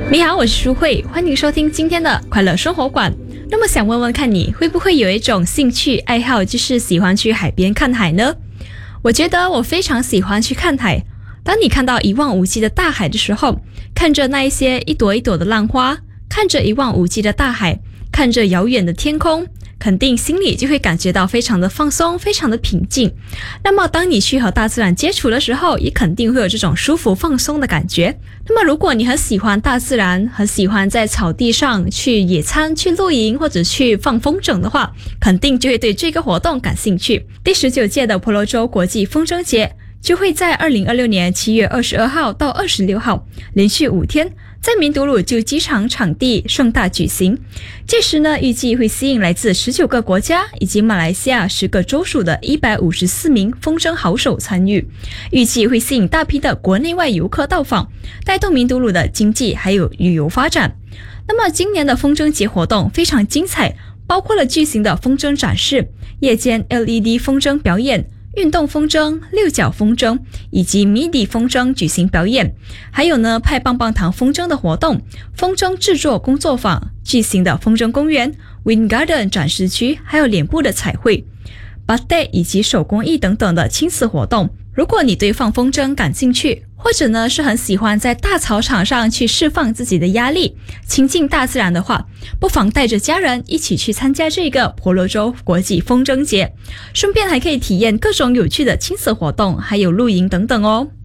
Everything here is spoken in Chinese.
你好，我是舒慧，欢迎收听今天的快乐生活馆。那么想问问看，你会不会有一种兴趣爱好，就是喜欢去海边看海呢？我觉得我非常喜欢去看海。当你看到一望无际的大海的时候，看着那一些一朵一朵的浪花，看着一望无际的大海，看着遥远的天空，肯定心里就会感觉到非常的放松，非常的平静。那么当你去和大自然接触的时候，也肯定会有这种舒服放松的感觉。那么如果你很喜欢大自然，很喜欢在草地上去野餐，去露营或者去放风筝的话，肯定就会对这个活动感兴趣。第19届的婆罗洲国际风筝节就会在2026年7月22号到26号连续5天在明都鲁就机场场地盛大举行。届时呢，预计会吸引来自19个国家以及马来西亚10个州属的154名风筝好手参与，预计会吸引大批的国内外游客到访，带动明都鲁的经济还有旅游发展。那么今年的风筝节活动非常精彩，包括了巨型的风筝展示、夜间 LED 风筝表演、运动风筝、六角风筝以及迷你风筝举行表演，还有呢派棒棒糖风筝的活动、风筝制作工作坊、巨型的风筝公园、Wind Garden 展示区，还有脸部的彩绘、Batik 以及手工艺等等的亲子活动。如果你对放风筝感兴趣，或者呢是很喜欢在大草场上去释放自己的压力，亲近大自然的话，不妨带着家人一起去参加这个婆罗洲国际风筝节，顺便还可以体验各种有趣的亲子活动，还有露营等等哦。